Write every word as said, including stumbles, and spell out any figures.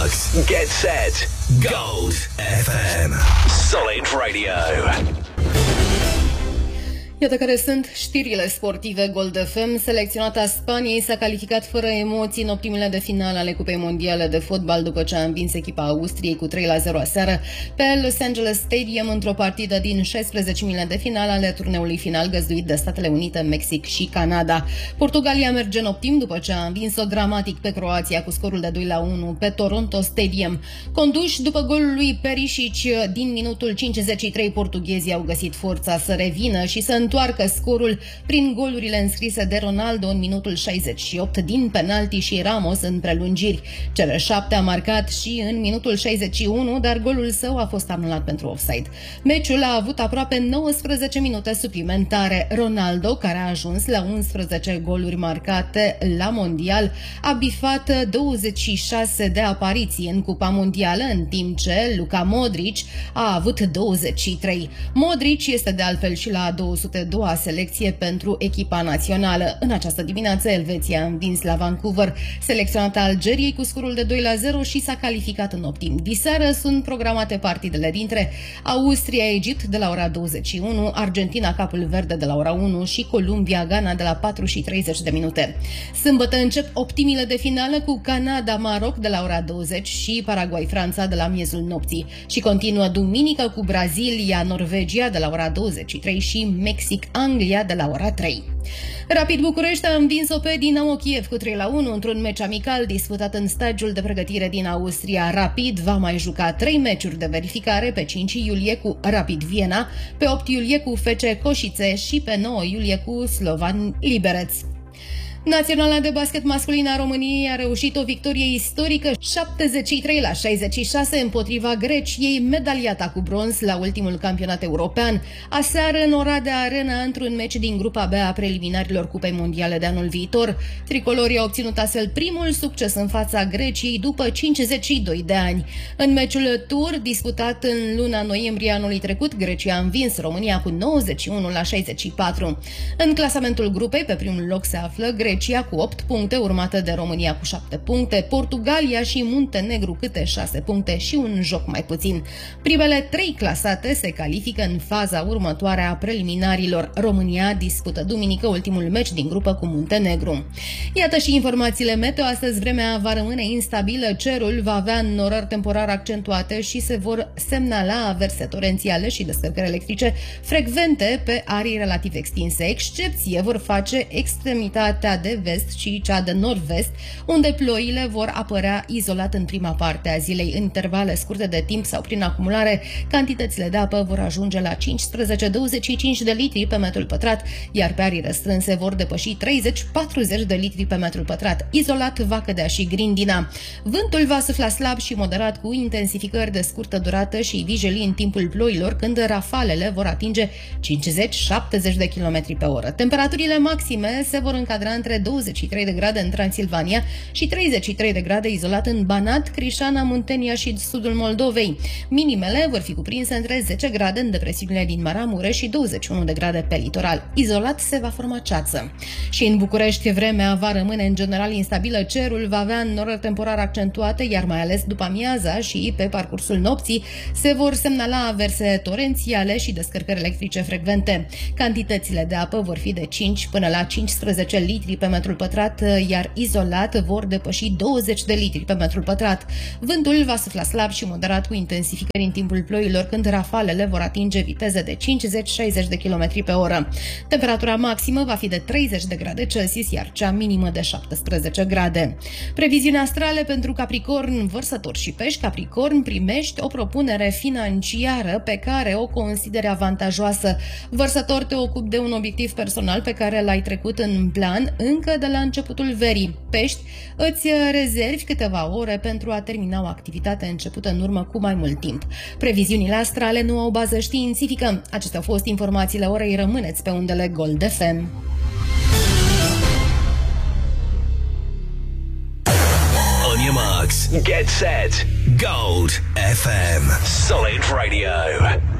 Max. Get set. Gold F M. Solid Radio. Iată care sunt știrile sportive. Gold F M. Selecționata Spaniei s-a calificat fără emoții în optimile de finală ale Cupei Mondiale de Fotbal după ce a învins echipa Austriei cu trei la zero aseară pe Los Angeles Stadium într-o partidă din șaisprezecimile de finală ale turneului final găzduit de Statele Unite, Mexic și Canada. Portugalia merge în optim după ce a învins-o dramatic pe Croația cu scorul de doi la unu pe Toronto Stadium. Conduși după golul lui Perisic din minutul cincizeci și trei, portughezii au găsit forța să revină și să întoarcă scorul prin golurile înscrise de Ronaldo în minutul șaizeci și opt din penalti și Ramos în prelungiri. C R șapte a marcat și în minutul șaizeci și unu, dar golul său a fost anulat pentru offside. Meciul a avut aproape nouăsprezece minute suplimentare. Ronaldo, care a ajuns la unsprezece goluri marcate la mondial, a bifat douăzeci și șase de apariții în Cupa Mondială, în timp ce Luka Modric a avut douăzeci și trei. Modric este de altfel și la două sute doua selecție pentru echipa națională. În această dimineață, Elveția a învins la Vancouver selecționata Algeriei cu scorul de doi la zero și s-a calificat în optim. Diseară sunt programate partidele dintre Austria-Egipt de la ora douăzeci și unu, Argentina-Capul Verde de la ora unu și Columbia-Ghana de la patru și treizeci de minute. Sâmbătă încep optimile de finală cu Canada-Maroc de la ora douăzeci și Paraguay-Franța de la miezul nopții și continuă duminică cu Brazilia-Norvegia de la ora douăzeci și trei și Mexic-Anglia de la ora trei. Rapid București a învins-o pe Dinamo Kiev cu trei la unu într-un meci amical disputat în stagiul de pregătire din Austria. Rapid va mai juca trei meciuri de verificare: pe cinci iulie cu Rapid Viena, pe opt iulie cu F C Coșițe și pe nouă iulie cu Slovan Liberec. Naționala de basket masculin a României a reușit o victorie istorică șaptezeci și trei la șaizeci și șase împotriva Greciei, medaliata cu bronz la ultimul campionat european, aseară în Oradea Arena, într-un meci din grupa B a preliminarilor Cupei Mondiale de anul viitor. Tricolorii au obținut astfel primul succes în fața Greciei după cincizeci și doi de ani. În meciul tur, disputat în luna noiembrie anului trecut, Grecia a învins România cu nouăzeci și unu la șaizeci și patru. În clasamentul grupei, pe primul loc se află Grecia Grecia cu opt puncte, urmată de România cu șapte puncte, Portugalia și Muntenegru câte șase puncte și un joc mai puțin. Primele trei clasate se califică în faza următoare a preliminarilor. România dispută duminică ultimul meci din grupă cu Muntenegru. Iată și informațiile meteo. Astăzi vremea va rămâne instabilă, cerul va avea norări temporar accentuate și se vor semnala averse torențiale și descărcări electrice frecvente pe arii relativ extinse. Excepție vor face extremitatea de vest și cea de nord-vest, unde ploile vor apărea izolat în prima parte a zilei. În intervale scurte de timp sau prin acumulare, cantitățile de apă vor ajunge la cincisprezece douăzeci și cinci de litri pe metrul pătrat, iar pe arii restrânse vor depăși treizeci patruzeci de litri pe metrul pătrat. Izolat va cădea și grindina. Vântul va sufla slab și moderat, cu intensificări de scurtă durată și vijelii în timpul ploilor, când rafalele vor atinge cincizeci șaptezeci de kilometri pe oră. Temperaturile maxime se vor încadra între douăzeci și trei de grade în Transilvania și treizeci și trei de grade izolat în Banat, Crișana, Muntenia și sudul Moldovei. Minimele vor fi cuprinse între zece grade în depresiunile din Maramureș și douăzeci și unu de grade pe litoral. Izolat se va forma ceață. Și în București vremea va rămâne în general instabilă, cerul va avea norări temporar accentuate, iar mai ales după amiaza și pe parcursul nopții se vor semnala averse torențiale și descărcări electrice frecvente. Cantitățile de apă vor fi de cinci până la cincisprezece litri pe metrul pătrat, iar izolat vor depăși douăzeci de litri pe metrul pătrat. Vântul va sufla slab și moderat, cu intensificări în timpul ploilor, când rafalele vor atinge viteze de cincizeci șaizeci de kilometri pe oră. Temperatura maximă va fi de treizeci de grade Celsius, iar cea minimă de șaptesprezece grade. Previziuni astrale pentru Capricorn, Vărsător și Pești. Capricorn, primești o propunere financiară pe care o consideri avantajoasă. Vărsător, te ocupi de un obiectiv personal pe care l-ai trecut în plan încă de la începutul verii. Pești, îți rezervi câteva ore pentru a termina o activitate începută în urmă cu mai mult timp. Previziunile astrale nu au bază științifică. Acestea au fost informațiile orei. Rămâneți pe undele Gold F M. On your marks, get set. Gold F M. Solid Radio.